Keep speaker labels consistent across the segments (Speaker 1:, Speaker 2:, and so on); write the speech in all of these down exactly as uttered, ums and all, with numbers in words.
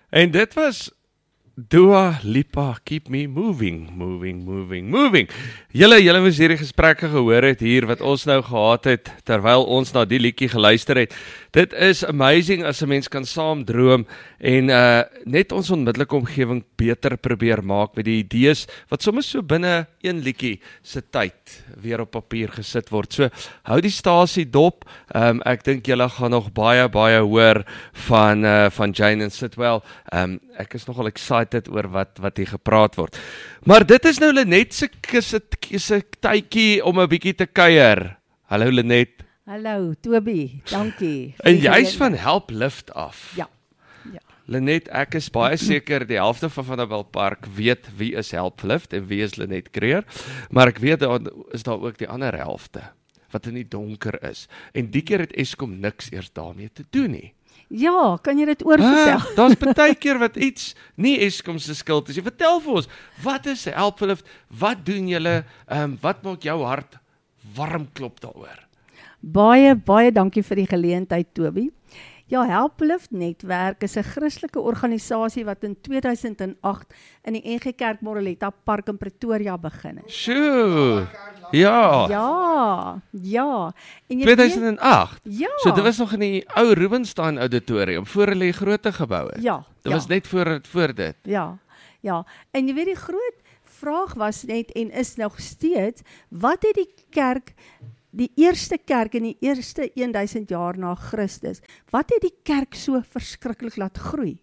Speaker 1: En dit was Dua Lipa, Keep Me Moving, Moving, Moving, Moving. Julle, julle moes hierdie gesprekke gehoor het hier, wat ons nou gehad het, terwyl ons na die liedjie geluister het. Dit is amazing as 'n mens kan saam droom en uh, net ons onmiddellike omgewing beter probeer maak met die idees, wat soms so binne een liedjie se tyd weer op papier gesit word. So, hou die stasie dop, um, ek dink julle gaan nog baie, baie hoor van, uh, van Jane en Sitwell. Um, ek is nogal excited oor wat, wat hier gepraat word. Maar dit is nou Lenet se se tydjie om 'n bietjie te kuier. Hallo Lenet.
Speaker 2: Hallo Toby, dankie.
Speaker 1: En jy's van Help Lift af.
Speaker 2: Ja. Ja.
Speaker 1: Lenet, ek is baie seker die helfte van Vanderbijl Park weet wie is Help Lift en wie is Lenet Creer, maar ek weet daar is daar ook die ander helfte wat in die donker is. En die keer het Eskom niks eers daarmee te doen nie.
Speaker 2: Ja, kan jy dit oorvertel?
Speaker 1: Ah, daar's baie keer wat iets nie Eskom se skuld is. Jy vertel vir ons, wat is Help Lift? Wat doen julle? Um, wat maak jou hart warm klop daaroor?
Speaker 2: Baie, baie dankie vir die geleentheid, Toby. Ja, Help Lift Netwerk is 'n Christelike organisasie wat in twee duisend agt in die N G Kerk Moreletta Park in Pretoria begin het.
Speaker 1: Sjoe. Ja.
Speaker 2: Ja, ja. En jy
Speaker 1: twee duisend agt?
Speaker 2: Weet, ja.
Speaker 1: So dit was nog in die ou Rubenstein Auditorium, voor hulle die groot gebou het.
Speaker 2: Ja.
Speaker 1: Dit
Speaker 2: ja.
Speaker 1: was net voor, voor dit.
Speaker 2: Ja, ja. En jy weet die groot vraag was net en is nog steeds, wat het die kerk, die eerste kerk in die eerste duisend jaar na Christus, wat het die kerk so verskriklik laat groei?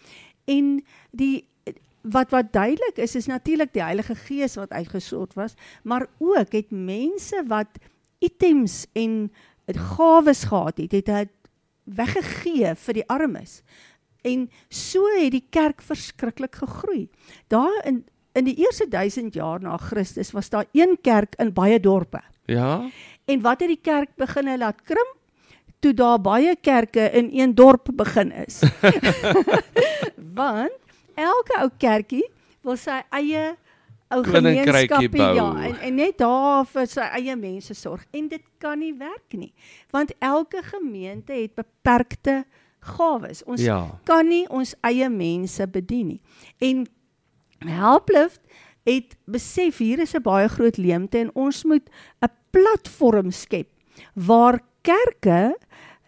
Speaker 2: En die Wat wat duidelik is, is natuurlik die Heilige Gees wat uitgesort was, maar ook het mense wat items en gawes gehad het, het het weggegee vir die armes. En so het die kerk verskriklik gegroei. Daar in, in die eerste duisend jaar na Christus was daar een kerk in baie dorpe.
Speaker 1: Ja.
Speaker 2: En wat het die kerk begin laat krimp? Toe daar baie kerke in een dorp begin is. Want elke ou kerkie wil sy eie ou gemeenskapie
Speaker 1: bou.
Speaker 2: ja, en, en net daar vir sy eie mense sorg. En dit kan nie werk nie, want elke gemeente het beperkte gawes. Ons
Speaker 1: Ja.
Speaker 2: kan nie ons eie mense bedien nie. En Help Lift het besef, hier is 'n baie groot leemte en ons moet 'n platform skep waar kerke,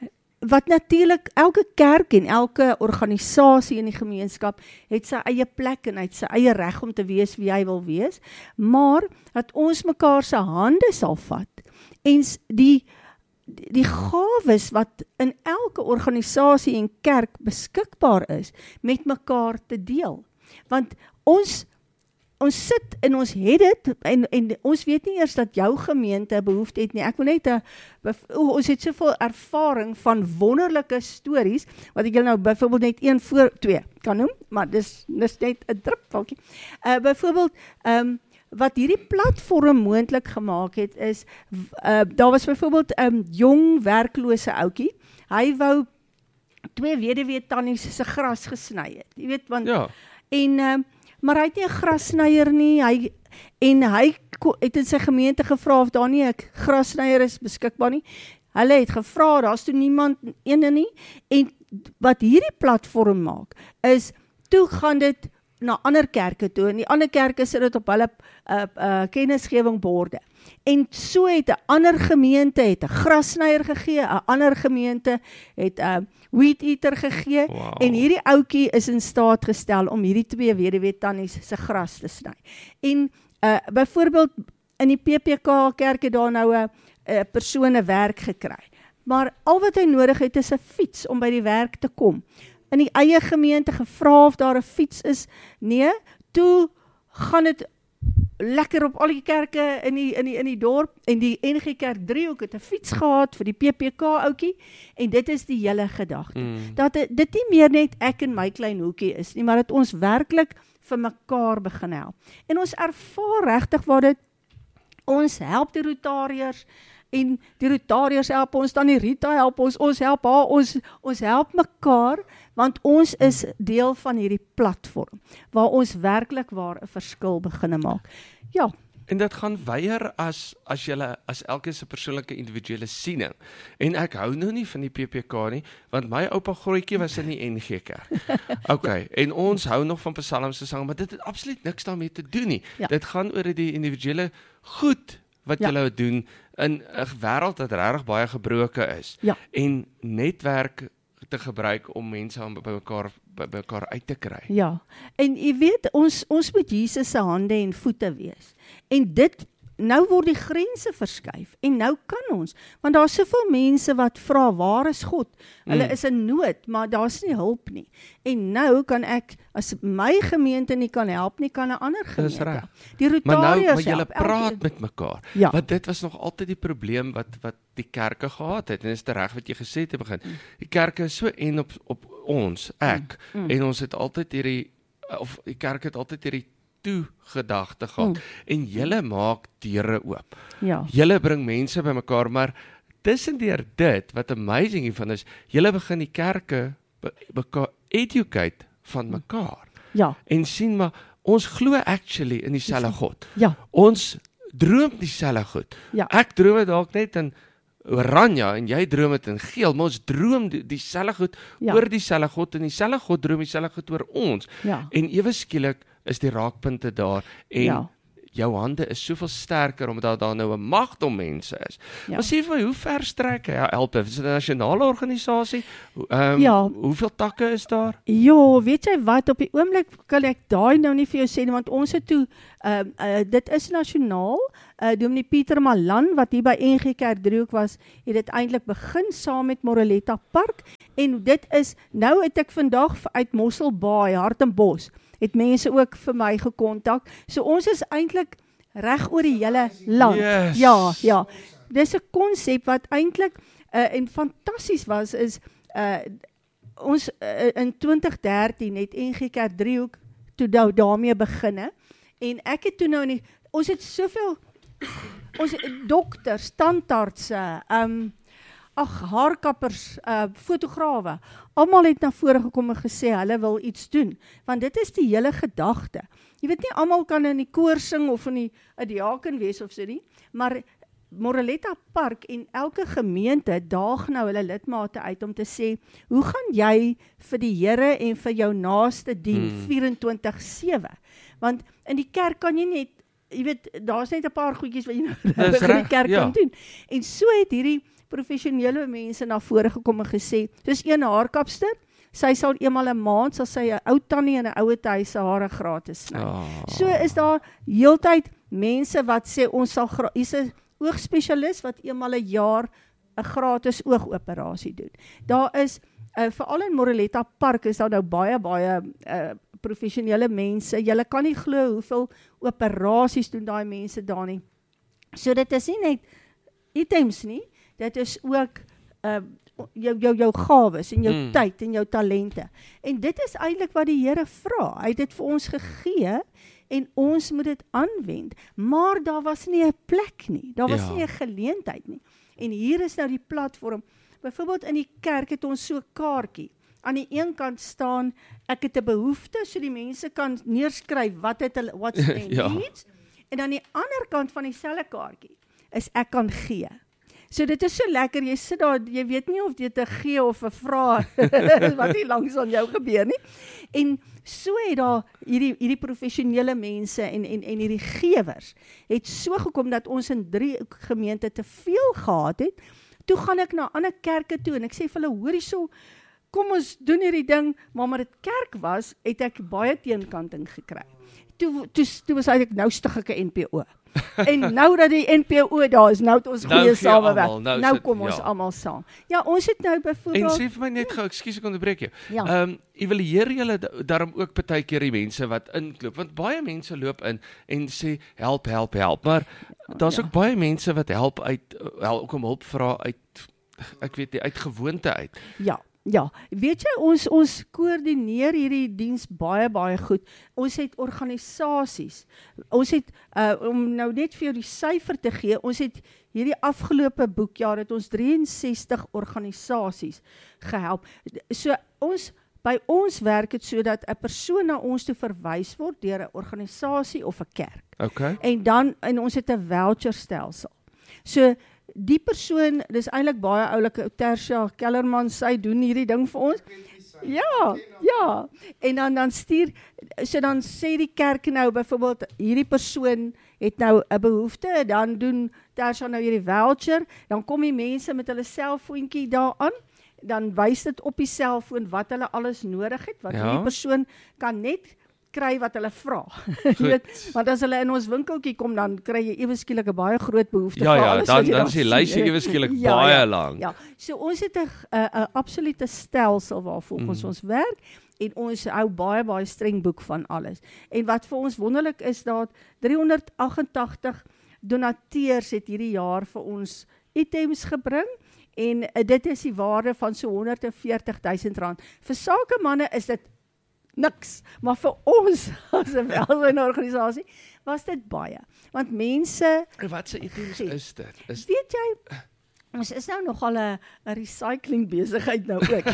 Speaker 2: wat natuurlik elke kerk en elke organisasie in die gemeenskap het sy eie plek en het sy eie reg om te wees wie hy wil wees, maar dat ons mekaar se hande sal vat en die die gawes wat in elke organisasie en kerk beskikbaar is, met mekaar te deel. Want ons Ons sit en ons het dit, en, en ons weet nie eers dat jou gemeente behoefte het nie. Ek wil net, a, ons het soveel ervaring van wonderlike stories, wat ek julle nou byvoorbeeld net een voor twee kan noem, maar dis, dis net 'n druppeltjie. Uh, byvoorbeeld, um, wat hierdie platform moontlik gemaak het, is, uh, daar was byvoorbeeld 'n um, jong werklose ouetjie, hy wou twee weduwee tannies se gras gesny het. Jy weet, want,
Speaker 1: Ja.
Speaker 2: en, um, maar hy het nie 'n grassnyer nie, hy, en hy het in sy gemeente gevra of daar nie 'n grassnyer is beskikbaar nie. Hulle het gevra, daar's toe niemand ene nie, en wat hierdie platform maak, is, toe gaan dit na ander kerke toe, en die ander kerke sit dit op hulle uh, uh, kennisgewingborde. En so het 'n ander gemeente het 'n grassnyer gegee, 'n ander gemeente het 'n uh, weed eater gegee,
Speaker 1: Wow.
Speaker 2: En hierdie ouetjie is in staat gestel om hierdie twee weduwee tannies se gras te sny. En uh, byvoorbeeld in die P P K kerk het daar nou 'n persone werk gekry. Maar al wat hy nodig het is 'n fiets om by die werk te kom. In die eie gemeente gevra of daar 'n fiets is. Nee, toe gaan dit lekker op al die kerke in die, in die, in die dorp, en die N G Kerk driehoek het 'n fiets gehad vir die P P K ouetjie, en dit is die hele gedagte. Mm. Dat dit nie meer net ek en my klein hoekie is nie, maar dat ons werklik vir mekaar begin help. En ons ervaar regtig waar dit, ons help die Rotariërs, en die Rotariërs help ons, dan die Rita help ons, ons help haar, ons, ons help mekaar, want ons is deel van hierdie platform, waar ons werklik waar 'n verskil beginne maak. Ja,
Speaker 1: En dit gaan weier as as julle as elkeen se persoonlike individuele siening. En ek hou nou nie van die P P K nie, want my oupa Grootjie was in die N G Kerk. Okay, en ons hou nog van psalms te sang, maar dit het absoluut niks daarmee te doen nie.
Speaker 2: Ja.
Speaker 1: Dit gaan oor die individuele goed wat
Speaker 2: Ja.
Speaker 1: julle doen in 'n wêreld wat regtig baie gebroken is.
Speaker 2: Ja.
Speaker 1: En netwerk te gebruik om mense aan by mekaar by mekaar uit te kry.
Speaker 2: Ja, en jy weet, ons ons moet Jesus se hande en voete wees. En dit, nou word die grense verskuif, en nou kan ons, want daar is soveel mense wat vra, waar is God? Hulle
Speaker 1: Mm.
Speaker 2: is in nood, maar daar is nie hulp nie. En nou kan ek, as my gemeente nie kan help nie, kan 'n ander gemeente.
Speaker 1: reg.
Speaker 2: Die
Speaker 1: Maar nou,
Speaker 2: Rotariërs
Speaker 1: maar julle
Speaker 2: help, elkeen.
Speaker 1: praat met mekaar.
Speaker 2: Ja.
Speaker 1: Want dit was nog altyd die probleem wat wat die kerke gehad het. En dis reg wat jy gesê het te begin. Die kerke is so en op op ons, ek.
Speaker 2: Mm, mm.
Speaker 1: En ons het altyd hierdie of die kerk het altyd hierdie toe-gedagte gehad.
Speaker 2: Mm.
Speaker 1: En julle maak deure oop.
Speaker 2: Ja.
Speaker 1: Julle bring mense bymekaar, maar tussendeur dit wat amazing hiervan is, julle begin die kerke be- mekaar educate van mekaar.
Speaker 2: Ja.
Speaker 1: En sien maar ons glo actually in dieselfde God.
Speaker 2: Ja.
Speaker 1: Ons droom dieselfde goed.
Speaker 2: Ja.
Speaker 1: Ek droom dit dalk net in oranje en jy droom dit in geel, maar ons droom die- dieselfde goed
Speaker 2: Ja.
Speaker 1: oor dieselfde God en dieselfde God droom dieselfde goed oor ons.
Speaker 2: Ja.
Speaker 1: En ewe skielik is die raakpunte daar en
Speaker 2: Ja.
Speaker 1: jou hande is soveel sterker omdat daar nou 'n magt om mense is.
Speaker 2: Ja.
Speaker 1: Maar sê vir my, hoe ver strek ja, help dit? Is dit 'n nasionale organisasie? Um,
Speaker 2: Ja.
Speaker 1: Hoeveel takke is daar?
Speaker 2: Ja, weet jy wat, op die oomblik kan ek daai nou nie vir jou sê nie, want ons het toe, uh, uh, dit is nasionaal, uh, Dominee Pieter Malan, wat hier by N G Kerk Driehoek was, het dit eintlik begin saam met Moreletta Park, en dit is, nou het ek vandag uit Mosselbaai, Hartenbos, het mense ook vir my gekontak, so ons is eintlik reg oor die hele land.
Speaker 1: Yes.
Speaker 2: Ja, ja, dis 'n konsep wat eintlik, uh, en fantasties was, is, uh, ons uh, in twintig dertien het N G Kerk Driehoek toe nou daarmee beginne, en ek het toe nou nie, ons het soveel, ons dokters, tandartse, um, ag, haarkappers, uh, fotograwe, almal het na vore gekom en gesê, hulle wil iets doen, want dit is die hele gedagte. Jy weet nie, almal kan in die koor sing, of in die, 'n diaken wees of so nie, maar Moreletta Park en elke gemeente daag nou hulle lidmate uit om te sê, hoe gaan jy vir die Here en vir jou naaste dien
Speaker 1: Mm.
Speaker 2: vierentwintig sewe? Want in die kerk kan jy net, jy weet, daar's net 'n paar goedjies wat jy nou
Speaker 1: Dis
Speaker 2: in die
Speaker 1: reg,
Speaker 2: kerk
Speaker 1: ja.
Speaker 2: kan doen. En so het hierdie professionele mense na vore gekom en gesê, dis een haarkapster, sy sal eenmal 'n maand, sal sy 'n ou tannie in 'n ouer huis se hare gratis sny.
Speaker 1: Oh.
Speaker 2: So is daar heeltyd mense wat sê, ons sal, gra- hier's 'n oogspesialis wat eenmal 'n jaar 'n gratis oogoperasie doen. Daar is, uh, veral in Moreletta Park, is daar nou baie, baie uh, professionele mense. Julle kan nie glo hoeveel operasies doen daai mense daar nie. So dit is nie net items nie, dit is ook uh, jou, jou, jou gawes en jou
Speaker 1: Mm.
Speaker 2: tyd en jou talente. En dit is eintlik wat die Here vra. Hy het dit vir ons gegee en ons moet dit aanwend. Maar daar was nie 'n plek nie. Daar was
Speaker 1: Ja.
Speaker 2: nie 'n geleentheid nie. En hier is nou die platform. Byvoorbeeld in die kerk het ons so 'n kaartjie. Aan die een kant staan, ek het 'n behoefte, so die mense kan neerskryf wat het hulle, what's their
Speaker 1: Ja.
Speaker 2: needs. En aan die ander kant van dieselfde kaartjie is ek kan gee. So dit is so lekker, jy sit daar, jy weet nie of dit 'n gee of 'n vra wat nie langs aan jou gebeur nie. En so het daar hierdie hierdie professionele mense en en en hierdie gewers het so gekom dat ons in drie gemeente te veel gehad het. Toe gaan ek na ander kerke toe en ek sê vir hulle, hoor hierso, kom ons doen hierdie ding, maar omdat dit kerk was, het ek baie teenkanting gekry. Toe toe toe was ek nou stig ek 'n N P O. En nou dat die N P O daar is, nou het ons
Speaker 1: Nou
Speaker 2: goeie
Speaker 1: gee almal,
Speaker 2: samewerking.
Speaker 1: nou
Speaker 2: Nou
Speaker 1: sit-
Speaker 2: kom ons
Speaker 1: ja.
Speaker 2: almal saam. Ja, ons het nou
Speaker 1: En
Speaker 2: byvoorbeeld,
Speaker 1: sê vir my net gou, ekskuus ek onderbreek jou.
Speaker 2: Ja.
Speaker 1: Ehm um, evalueer julle da- daarom ook baie keer die mense wat inloop, want baie mense loop in en sê help, help, help, maar daar's
Speaker 2: ja.
Speaker 1: ook baie mense wat help uit wel ook om hulp vra uit ek weet nie, uit gewoonte uit.
Speaker 2: ja, ja. Weet jy, ons ons koördineer hierdie diens baie baie goed. Ons het organisasies. Ons het uh, om nou net vir jou die syfer te gee, ons het hierdie afgelope boekjaar het ons drie en sestig organisasies gehelp. So ons by ons werk dit sodat 'n persoon na ons toe verwys word deur 'n organisasie of 'n kerk.
Speaker 1: Okay.
Speaker 2: En dan en ons het 'n voucher stelsel. So die persoon, dis eintlik baie oulike, Tersia Kellerman, sy doen hierdie ding vir ons. Ja, ja. En dan dan stuur, so dan sê die kerk nou byvoorbeeld hierdie persoon het nou 'n behoefte, dan doen Tersia nou hierdie voucher, dan kom die mense met hulle selfoontjie daaraan, dan wys dit op die selfoon wat hulle alles nodig het, want
Speaker 1: Ja.
Speaker 2: die persoon kan net kry wat hulle vra. Jy weet, want as hulle in ons winkeltjie kom, dan kry jy ewe skielik 'n baie groot behoefte
Speaker 1: Ja,
Speaker 2: vir
Speaker 1: ja,
Speaker 2: alles
Speaker 1: dan
Speaker 2: wat jy
Speaker 1: dan
Speaker 2: daar
Speaker 1: is die
Speaker 2: sien,
Speaker 1: lysie
Speaker 2: jy weet.
Speaker 1: ewe skielik
Speaker 2: Ja,
Speaker 1: baie
Speaker 2: ja.
Speaker 1: lank.
Speaker 2: Ja, so ons het 'n 'n 'n absolute stelsel waarvoor
Speaker 1: Mm.
Speaker 2: ons ons werk en ons hou baie baie streng boek van alles. En wat vir ons wonderlik is dat driehonderdagentagtig donateurs het hierdie jaar vir ons items gebring en uh, dit is die waarde van so honderdveertig duisend rand. Vir sakemanne is dit niks, maar vir ons as 'n welsynorganisasie was dit baie. Want mense,
Speaker 1: En wat se items is dit? Is
Speaker 2: weet jy, ons is nou nogal 'n 'n recycling besigheid nou ook.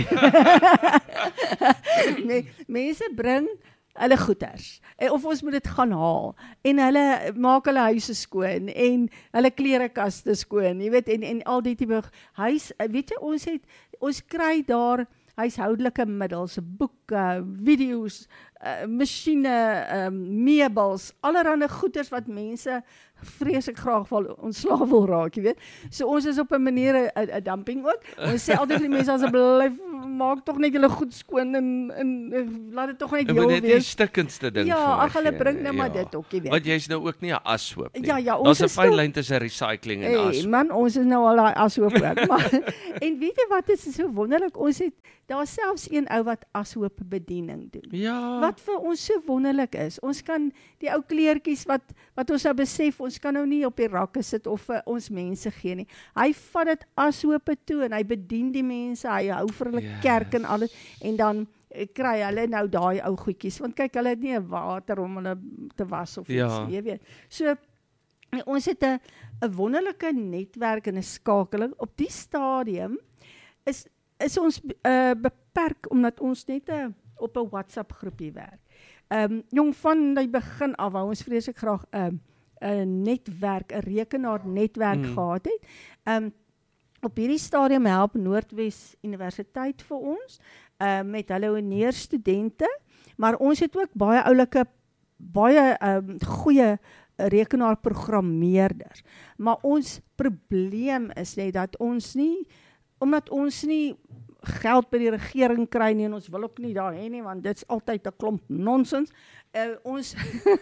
Speaker 2: Me, mense bring hulle goeders, en of ons moet dit gaan haal, en hulle maak hulle huise skoon, en hulle klerekaste skoon, jy weet, en, en al die tipe huis, weet jy, ons het, ons kry daar huishoudelike middels, boeke, video's, uh, masjiene, um, meubels, allerhande goeders wat mense vreeslik graag wil ontslaaf wil raak, jy weet. So ons is op 'n manier 'n 'n dumping ook. Ons sê altyd vir die mense asseblief maak tog net julle goed skoon en en, en laat dit tog net
Speaker 1: Ek
Speaker 2: heel
Speaker 1: moet net die
Speaker 2: wees.
Speaker 1: stikkendste ding
Speaker 2: Ja,
Speaker 1: vir my
Speaker 2: ag hulle
Speaker 1: gee,
Speaker 2: bring
Speaker 1: nee,
Speaker 2: nou maar
Speaker 1: ja.
Speaker 2: dit ook, jy weet.
Speaker 1: Want jy's nou ook nie 'n ashoop nie.
Speaker 2: Ja, ja, ons
Speaker 1: Daar's 'n
Speaker 2: is
Speaker 1: fyn
Speaker 2: toch-
Speaker 1: lyn tussen recycling en
Speaker 2: Hey,
Speaker 1: ashoop.
Speaker 2: man, ons is nou al daai ashoop ook. Maar en weet jy wat is so wonderlik? Ons het daar selfs een ou wat ashoop bediening doen.
Speaker 1: Ja.
Speaker 2: Wat vir ons so wonderlik is, ons kan die ou kleertjies wat wat ons nou besef, ons kan nou nie op die rakke sit of vir ons mense gee nie. Hy vat dit ashoope toe en hy bedien die mense, hy hou vir hulle
Speaker 1: Yes.
Speaker 2: kerk en alles en dan eh, kry hulle nou daai ou goedjies, want kyk, hulle het nie 'n water om hulle te was of iets,
Speaker 1: Ja.
Speaker 2: jy weet. So ons het 'n 'n wonderlike netwerk en 'n skakeling. Op die stadium is is ons uh, beperk omdat ons net 'n op 'n WhatsApp groepie werk. Ehm um, jong van die begin af wou ons vreeslik graag 'n um, 'n netwerk, 'n rekenaar netwerk
Speaker 1: Mm.
Speaker 2: gehad het. Ehm um, op hierdie stadium help Noordwes Universiteit vir ons uh, met hulle honeerstudente, maar ons het ook baie oulike baie um, goeie rekenaarprogrammeerders. Maar ons probleem is net dat ons nie, omdat ons nie geld by die regering kry nie en ons wil ook nie daar hê nie, want dit is altyd 'n klomp nonsens. Uh, ons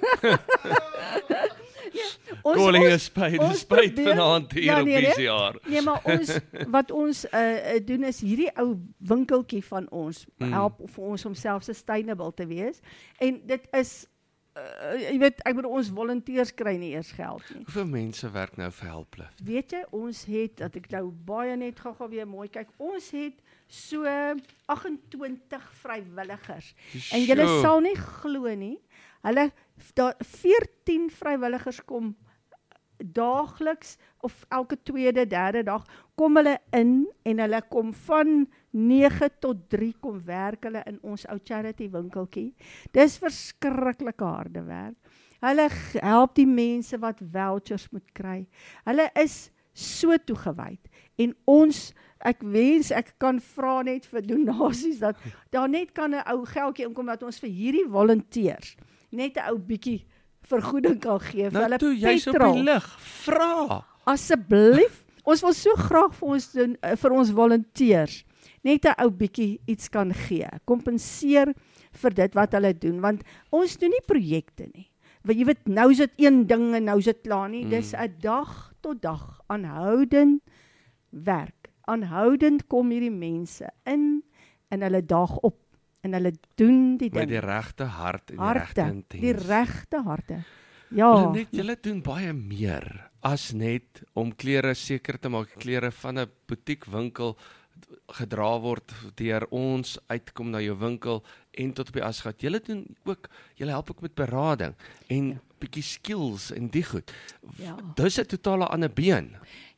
Speaker 2: ja, ons,
Speaker 1: Calling
Speaker 2: ons,
Speaker 1: a spade a
Speaker 2: ons
Speaker 1: spade
Speaker 2: probeer-
Speaker 1: vanaand hier
Speaker 2: Ja,
Speaker 1: op
Speaker 2: nee, nee.
Speaker 1: V C R.
Speaker 2: Nee, maar ons wat ons uh, doen is hierdie ou winkeltjie van ons
Speaker 1: Mm.
Speaker 2: help vir ons om self sustainable te wees. En dit is uh, jy weet, ek bedoel ons volonteërs kry nie eers geld nie.
Speaker 1: Hoeveel mense werk nou vir Helplift?
Speaker 2: Weet jy, ons het, dat ek nou baie net gou-gou weer mooi kyk, ons het so agt-en-twintig vrywilligers. En julle
Speaker 1: Sjoe.
Speaker 2: sal nie glo nie, hulle, daar veertien vrywilligers kom daagliks of elke tweede, derde dag kom hulle in en hulle kom van nege tot drie kom werk hulle in ons ou charity winkeltjie. Dis verskriklike harde werk. Hulle g- help die mense wat vouchers moet kry. Hulle is so toegewyd. En ons, ek wens ek kan vra net vir donasies dat daar net kan 'n ou geldjie inkom dat ons vir hierdie volonteërs net 'n ou bietjie vergoeding kan gee vir
Speaker 1: Nou
Speaker 2: hulle
Speaker 1: toe, jy's op
Speaker 2: petrol.
Speaker 1: die lig. Vra.
Speaker 2: Asseblief, ons wil so graag vir ons doen, uh, vir ons volonteërs net 'n ou bietjie iets kan gee. Kompenseer vir dit wat hulle doen, want ons doen nie projekte nie. Want jy weet, nou is dit een ding en nou is dit klaar nie.
Speaker 1: Mm.
Speaker 2: Dis 'n dag tot dag aanhoudend werk. Aanhoudend kom hierdie mense in en hulle daag op en hulle doen die
Speaker 1: Met
Speaker 2: ding.
Speaker 1: die regte hart en die
Speaker 2: Harte,
Speaker 1: regte intensie.
Speaker 2: die regte harte. Ja.
Speaker 1: Hulle net, julle doen baie meer as net om klere seker te maak, klere van 'n butiekwinkel gedra word deur ons uitkom na jou winkel en tot op die asgat. Julle doen ook, julle help ook met berading en
Speaker 2: Ja.
Speaker 1: bietjie skills en die goed.
Speaker 2: Ja.
Speaker 1: Dis 'n totale ander been.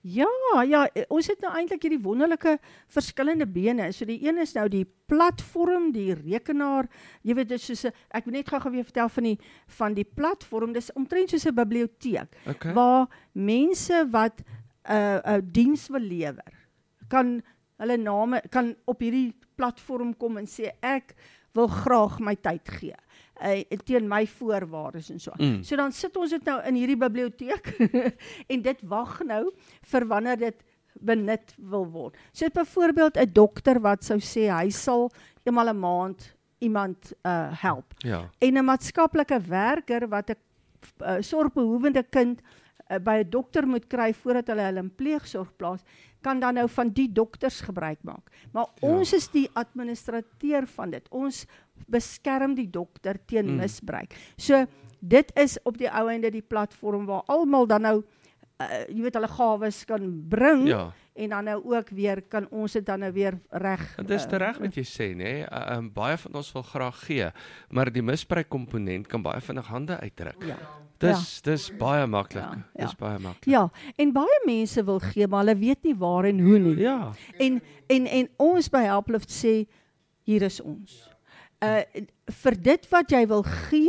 Speaker 2: Ja, ja, ons het nou eintlik hierdie wonderlike verskillende bene. So die een is nou die platform, die rekenaar. Jy weet, dit is soos 'n, ek wil net gou weer vertel van die van die platform. Dis omtrent soos 'n biblioteek
Speaker 1: Okay.
Speaker 2: waar mense wat 'n uh, 'n uh, diens wil lewer, kan hulle name kan op hierdie platform kom en sê ek wil graag my tyd gee. Uh, teen my voorwaardes en so.
Speaker 1: Mm.
Speaker 2: So dan sit ons dit nou in hierdie biblioteek en dit wag nou vir wanneer dit benut wil word. So byvoorbeeld 'n dokter wat sou sê hy sal eenmal 'n maand iemand uh, help.
Speaker 1: Ja.
Speaker 2: En 'n maatskaplike werker wat 'n uh, sorgbehoevende kind uh, by 'n dokter moet kry voordat hulle hulle in pleegsorg plaas, kan dan nou van die dokters gebruik maak. Maar
Speaker 1: Ja.
Speaker 2: ons is die administrateur van dit. Ons beskerm die dokter teen
Speaker 1: Mm.
Speaker 2: misbruik. So dit is op die ou einde die platform waar almal dan nou uh, jy weet hulle gawes kan bring
Speaker 1: Ja.
Speaker 2: en dan nou ook weer kan ons dit dan nou weer reg.
Speaker 1: En dis
Speaker 2: uh,
Speaker 1: reg wat jy sê, nê? Uh, um, baie van ons wil graag gee, maar die misbruik komponent kan baie vinnig hande uitdruk.
Speaker 2: Ja.
Speaker 1: Dis dis baie maklik.
Speaker 2: Ja,
Speaker 1: Dis
Speaker 2: ja.
Speaker 1: baie maklik.
Speaker 2: Ja, en baie mense wil gee, maar hulle weet nie waar en hoe nie.
Speaker 1: Ja.
Speaker 2: En en en ons by Helplift sê hier is ons. Uh vir dit wat jy wil gee,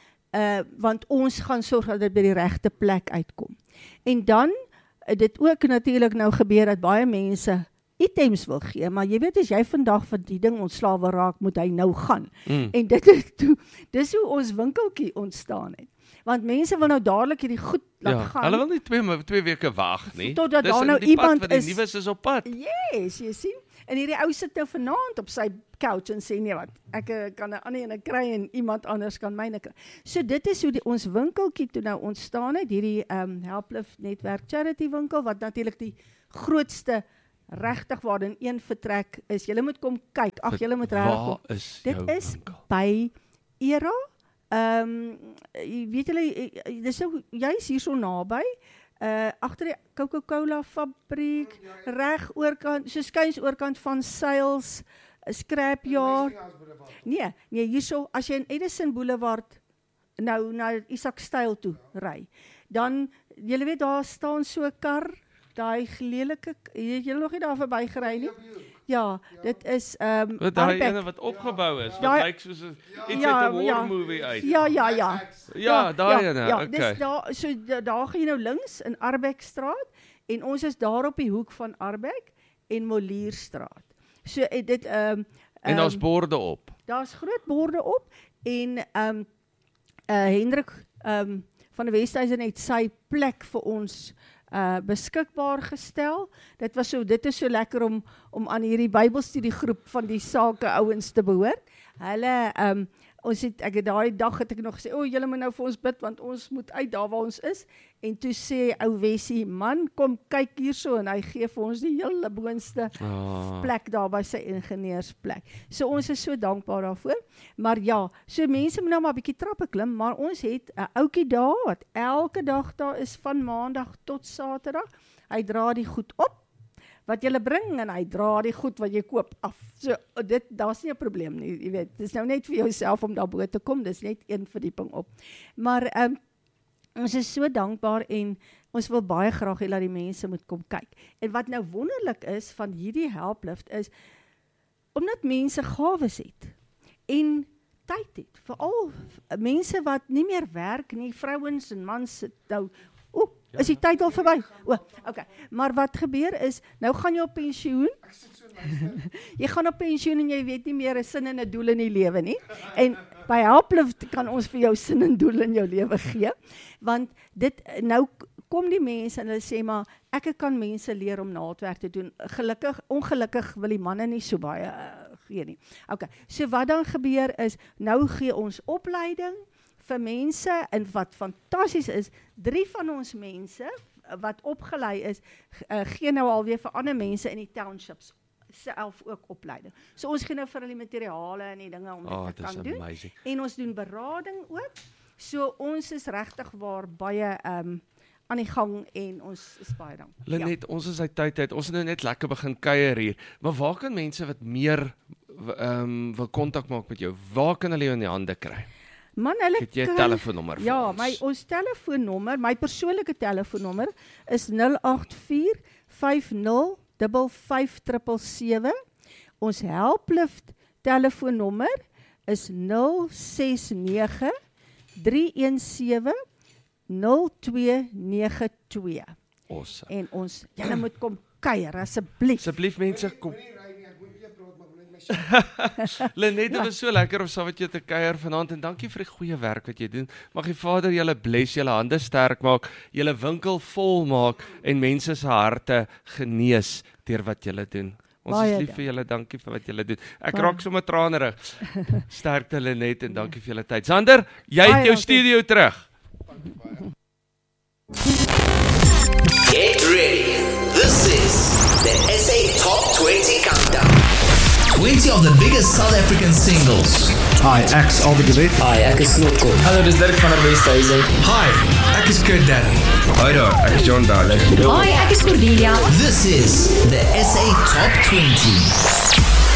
Speaker 2: uh want ons gaan sorg dat dit by die regte plek uitkom. En dan uh, dit ook natuurlik nou gebeur dat baie mense items wil gee, maar jy weet as jy vandag van die ding ontslae wil raak, moet hy nou gaan.
Speaker 1: Mm.
Speaker 2: En dit is toe dis hoe ons winkeltjie ontstaan het. Want mense wil nou dadelik hierdie goed laat
Speaker 1: Ja.
Speaker 2: gaan.
Speaker 1: Hulle wil nie twee ma- twee weke wag nie.
Speaker 2: Totdat
Speaker 1: Dis
Speaker 2: daar
Speaker 1: in
Speaker 2: nou
Speaker 1: die
Speaker 2: iemand
Speaker 1: pad, want die
Speaker 2: is-
Speaker 1: nuus is op pad.
Speaker 2: Yes, jy sien. En hierdie ou sit nou vanaand op sy couch en sê nee wat, ek uh, kan 'n ander ene kry en iemand anders kan myne kry. So dit is hoe die, ons winkeltjie toe nou ontstaan het, hierdie um, Helplift netwerk charity winkel wat natuurlik die grootste regtig waar in een vertrek is. Julle moet kom kyk. Ag, julle moet reg kom.
Speaker 1: Waar is
Speaker 2: Dit
Speaker 1: jou
Speaker 2: is
Speaker 1: winkel?
Speaker 2: by Era. Ehm um, weet julle dis nou juis hierso naby. Uh agter die Coca-Cola fabriek, reg oorkant, so skuins oorkant van Sails, Scrapyard. Nee, nee, hierso as jy in Edison Boulevard nou na Isak Styl toe ry, dan julle weet daar staan so 'n kar, daai lelike, het julle nog nie daar verby gery nie? Ja, dit is ehm um,
Speaker 1: Wat daai ene wat opgebou is, wat
Speaker 2: Daai-
Speaker 1: lyk soos 'n iets
Speaker 2: Ja,
Speaker 1: uit 'n war
Speaker 2: ja.
Speaker 1: movie uit.
Speaker 2: Ja, ja, ja.
Speaker 1: Ja, daai ene.
Speaker 2: Ja,
Speaker 1: Okay.
Speaker 2: dis daar so da- daar gaan jy nou links in Arbeckstraat en ons is daar op die hoek van Arbeck en Molierstraat. So eh, dit ehm um,
Speaker 1: En daar's borde op.
Speaker 2: daar's groot borde op en ehm um, uh Hendrik ehm um, van die Westhuizen het sy plek vir ons uh beskikbaar gestel. Dit was so dit is so lekker om om aan hierdie Bybelstudiegroep van die sake ouens te behoort. Hulle ehm um, ons het ek het daai dag het ek nog gesê, o, julle moet nou vir ons bid want ons moet uit daar waar ons is. En toe sê ou Wessie, man, kom kyk hierso en hy gee vir ons die hele boonste
Speaker 1: Ah.
Speaker 2: plek daar by sy ingenieursplek. So ons is so dankbaar daarvoor. Maar ja, so mense moet nou maar 'n bietjie trappe klim, maar ons het 'n ouetjie daar wat elke dag daar is van maandag tot Saterdag. Hy dra die goed op wat jy bring en hy dra die goed wat jy koop af. So dit daar's nie 'n probleem nie, jy weet. Dis nou net vir jouself om daar bo te kom. Dis net een verdieping op. Maar ehm um, ons is so dankbaar en ons wil baie graag hê dat die mense moet kom kyk. En wat nou wonderlik is van hierdie Helplift is omdat mense gawes het en tyd het. Veral mense wat nie meer werk nie, vrouens en mans sit nou. O, is die tyd al verby? O, okay. Maar wat gebeur is, nou gaan jy op pensioen. Jy gaan op pensioen en jy weet nie meer 'n sin en 'n doel in die lewe nie. En by Helplift kan ons vir jou sin en doel in jou lewe gee, want dit nou kom die mense en hulle sê maar ek kan mense leer om naaldwerk te doen. Gelukkig, ongelukkig wil die manne nie so baie uh, gee nie. Okay, so wat dan gebeur is, nou gee ons opleiding vir mense en wat fantasties is, drie van ons mense wat opgelei is, uh, gee nou alweer vir ander mense in die townships self ook opleiding. So ons gee nou vir hulle materiale en die dinge om dit
Speaker 1: Oh,
Speaker 2: te kan
Speaker 1: dis
Speaker 2: doen.
Speaker 1: amazing.
Speaker 2: En ons doen berading ook. So ons is regtig waar baie ehm um, aan die gang en ons is baie dankbaar.
Speaker 1: Lenet, ons is uit tyd uit. Ons het nou net lekker begin kuier hier. Maar waar kan mense wat meer ehm um, wil kontak maak met jou? Waar kan hulle jou in die hande kry?
Speaker 2: Man, hulle
Speaker 1: Het jy 'n
Speaker 2: kan-
Speaker 1: telefoonnommer vir
Speaker 2: Ja,
Speaker 1: ons?
Speaker 2: my ons telefoonnommer, my persoonlike telefoonnommer is nul agt vier vyf nul vyf vyf sewe sewe. Ons Helplift telefoonnommer is nul ses nege drie een sewe nul twee nege twee.
Speaker 1: Awesome.
Speaker 2: En ons, julle moet kom kuier asseblief.
Speaker 1: Asseblief mense kom. Lenet, dit was so lekker om saam met jou te kuier vanaand en dankie vir die goeie werk wat jy doen. Mag die Vader julle bless, julle hande sterk maak, julle winkel vol maak en mense se harte genees deur wat julle doen. Ons
Speaker 2: Baie
Speaker 1: is lief
Speaker 2: dank.
Speaker 1: vir julle, dankie vir wat julle doen. Ek
Speaker 2: Baie.
Speaker 1: raak sommer tranerig. Sterkte Lenet en dankie vir julle tyd. Sander, jy
Speaker 2: Baie
Speaker 1: het jou
Speaker 2: dankie.
Speaker 1: studio terug.
Speaker 3: Get ready. This is the S A Top twenty Countdown. twenty of the biggest South African singles.
Speaker 4: Hi, ek's Albe de Wet.
Speaker 5: Hi, ek is Slotko. Hallo, dis Dirk van der Westhuizen.
Speaker 4: Hi, ek is Kurt Darren.
Speaker 6: Hoi daar, ek is John Dahle.
Speaker 7: Hoi, ek is Cordelia.
Speaker 3: This is the S A Top twenty.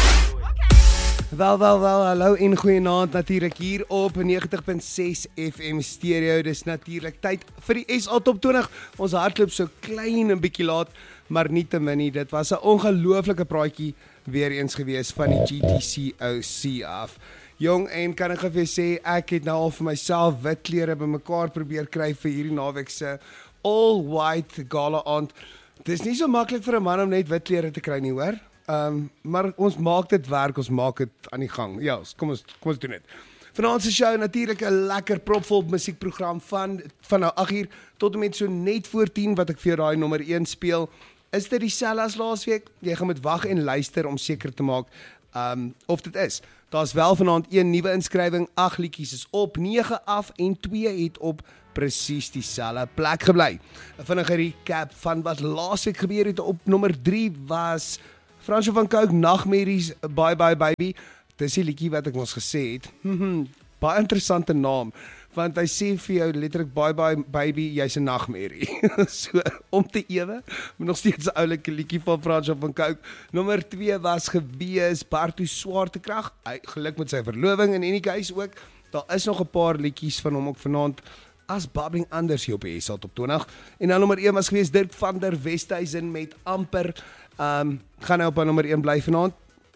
Speaker 6: Wel, wel, wel, hallo en goeienaand natuurlik hier op negentig punt ses F M stereo. Dis natuurlik tyd vir die S A Top twintig. Ons hardloop so klein en bietjie laat, maar nie te min nie. Dit was 'n ongelooflike praatjie weer eens gewees van die G T C O C af. Jong, en kan ek vir jou sê, ek het nou al vir myself wit klere bymekaar probeer kry vir hierdie naweek se all white gala aand. Dis nie so maklik vir 'n man om net wit klere te kry nie, hoor. Um, maar ons maak dit werk, ons maak dit aan die gang. Ja, kom ons kom ons doen dit. Vanaand se show natuurlik 'n lekker propvol musiekprogram van van nou agt uur tot en met so net voor tien wat ek vir jou daai nommer een speel. Is dit dieselfde as laasweek? Jy gaan moet wag en luister om seker te maak um of dit is. Daar's wel vanaand een nuwe inskrywing, agt liedjies is op nege af en twee het op presies dieselfde plek gebly. 'n Vinnige recap van wat laasweek gebeur het. Op nommer drie was Fransjo van Cooke, Nagmerries, Bye Bye Baby. Dis die liedjie wat ek ons gesê het. Baie interessante naam, want hy sê vir jou letterlik Bye Bye Baby, jy's 'n nagmerrie. So, om te ewe, maar nog steeds 'n oulike liedjie van Fransjo van Cooke. Nommer twee was gewees Bartu Swaartekrag. Hy geluk met sy verloving en any case ook. Daar is nog 'n paar liedjies van hom ook vanaand as bubbling anders hier op die S A Top twintig. En dan nommer een was gewees Dirk van der Westhuizen met Amper. Um, gaan nou op aan nommer een bly vanaand.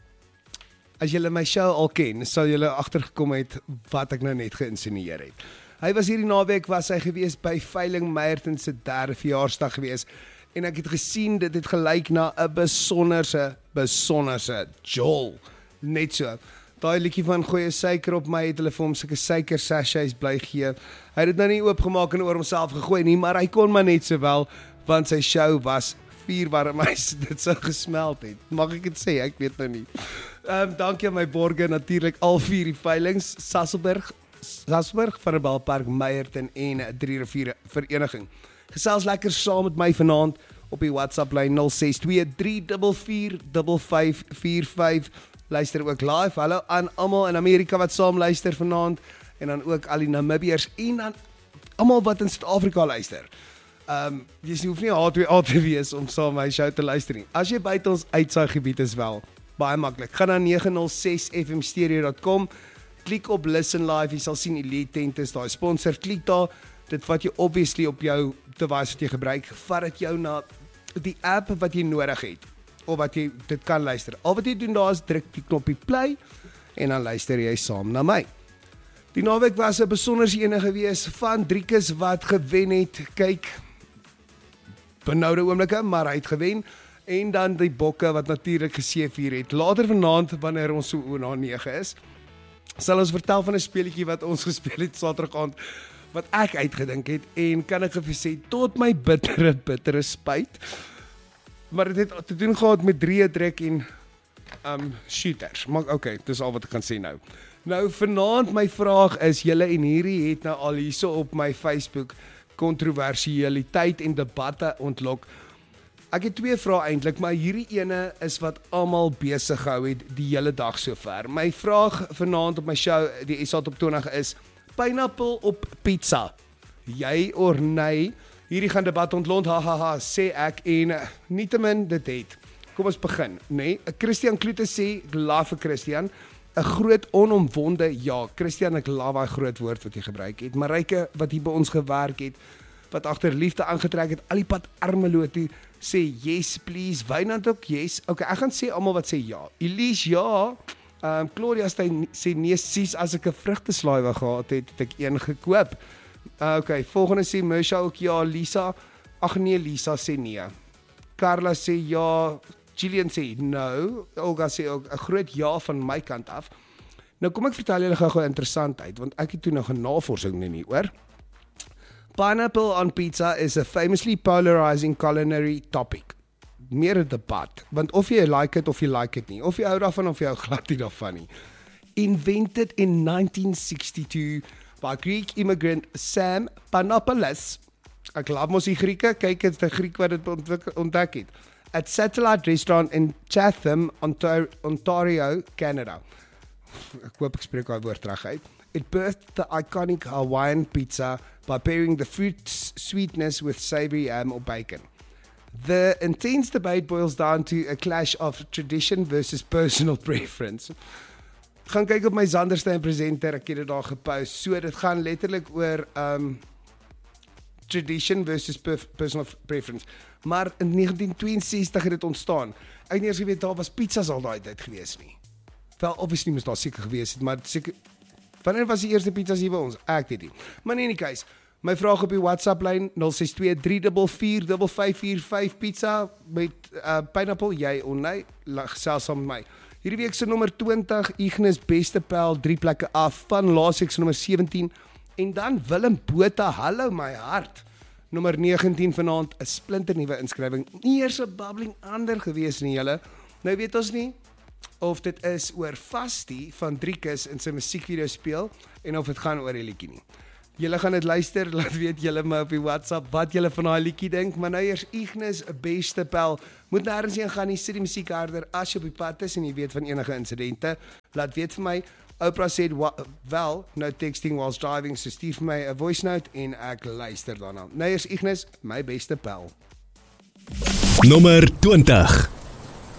Speaker 6: As julle my show al ken, sal julle agtergekom het wat ek nou net geïnsinueer het. Hy was hierdie naweek was hy gewees by Veiling Meyerton se derde verjaarsdag gewees en ek het gesien dit het gelyk na 'n besonderse besonderse jol. Net so. Daai liedjie van goeie suiker op my het hulle vir hom sulke suiker sachets bly gee. Hy het dit nou nie oopgemaak en oor homself gegooi nie, maar hy kon maar net so wel want sy show was vuurwarm as dit sou gesmeld het. Mag ek dit sê? Ek weet nou nie. Ehm um, dankie aan my borgers natuurlik al vier die veilings, Sasolburg, Sasolburg, Vanderbijlpark, Meyerton en Drie Riviere Vereniging. Gesels lekker saam met my vanaand op die WhatsApp lyn nul ses twee drie vier vier vyf vyf vier vyf. Luister ook live. Hallo aan almal in Amerika wat saam luister vanaand en dan ook al die Namibiërs en dan almal wat in Suid-Afrika luister. Ehm um, jy hoef nie H twee A te wees om saam my show te luister nie. As jy buite ons uitsaaigebied is wel, baie maklik. Gaan na nege nul ses f m stereo dot com. Klik op Listen Live, jy sal sien Elite Tent is daai sponsor. Klik daar. Dit vat jou obviously op jou device wat jy gebruik, vat dit jou na die app wat jy nodig het of wat jy dit kan luister. Al wat jy doen daar is druk die knoppie play en dan luister jy saam na my. Die naweek was 'n besonderse ene gewees van Driekus wat gewen het. Kyk, benoude oomblikke, maar hy het gewen. En dan die bokke wat natuurlik geseëvier het. Later vanaand, wanneer ons so na nege is, sal ons vertel van 'n speletjie wat ons gespeel het Saterdag aand, wat ek uitgedink het, en kan ek vir sê, tot my bittere, bittere spyt, maar dit het te doen gehad met drie druk en um, shooters. Maar oké, okay, dis al wat ek kan sê nou. Nou, vanaand my vraag is, julle en hierdie het nou al hierso op my Facebook kontroversiëliteit en debatte ontlok. Ek het twee vrae eintlik, maar hierdie ene is wat almal besig gehou het die hele dag sover. My vraag vanaand op my show, die S A Top twintig is, pineapple op pizza. Jy of nee? Hierdie gaan debat ontlont, ha ha ha, sê ek, en uh, nietemin dit het. Kom ons begin, nê? Nee? Christian Kloete sê, laat vir Christian, 'n groot onomwonde ja. Christian, ek love daai groot woord wat jy gebruik het. Maryke wat hier by ons gewerk het, wat agter liefde aangetrek het, al die pad Ermelo toe, sê yes please. Wynand ook yes. Okay, ek gaan sê almal wat sê ja. Elise ja. Um, Claudia sê nee, sies, as ek 'n vrugteslaaiwe gehad het, het ek een gekoop. Uh, okay, volgende sê Mersha ook ja. Lisa, ag nee, Lisa sê nee. Carla sê ja. Gillian sê no. Olga sê ook 'n groot ja van my kant af. Nou kom ek vertel julle gou-gou 'n interessantheid, want ek het toe nog 'n navorsing doen nie, hoor. Pineapple on pizza is a famously polarizing culinary topic. Meer 'n debat, want of jy like it of jy like it nie, of jy hou daarvan of jy hou glad nie daarvan nie. Invented in nineteen sixty-two by Greek immigrant Sam Panopoulos. Ek laat mos die Grieke, kyk, dit is 'n Griek wat dit ontdek het. At Satellite Restaurant in Chatham, Ontario, Canada. Ek hoop ek spreek daai woord reg uit. It birthed the iconic Hawaiian pizza by pairing the fruit sweetness with savory ham or bacon. The intense debate boils down to a clash of tradition versus personal preference. Gaan kyk op my Zanderstein presenter, ek het dit daar gepost. So dit gaan letterlik oor um tradition versus personal preference. Maar in negentien tweeënsestig het dit ontstaan. Ek het nie eers geweet daar was pizzas al daai tyd gewees nie. Wel, obviously moes daar seker gewees het, maar seker wanneer was die eerste pizzas hier by ons? Ek weet nie. Maar in any case, my vraag op die WhatsApp lyn nul ses twee drie vier vier vyf vyf vier vyf pizza met uh, pineapple, jy of nee, gesels saam met my. Hierdie week se nommer twintig, Ignis Beste Pel, drie plekke af van laasweek se nommer sewentien en dan Willem Botha, hallo my hart. Nommer negentien vanaand, 'n splinternuwe inskrywing. Nie eers 'n bubbling ander gewees nie, julle. Nou weet ons nie of dit is oor Vastie van Driekus in sy musiekvideo speel en of dit gaan oor die liedjie nie. Julle gaan dit luister, laat weet julle my op die WhatsApp wat julle van daai liedjie dink, maar nou eers Ignis Beste Pel. Moet nêrens heen gaan nie, sit die musiek harder as jy op die pad is en jy weet van enige insidente. Laat weet vir my. Oprah said wel, no texting whilst driving, so stuur vir my 'n voice note en ek luister daarna. Nou eers Ignis, my Beste Pel.
Speaker 7: Nommer twintig.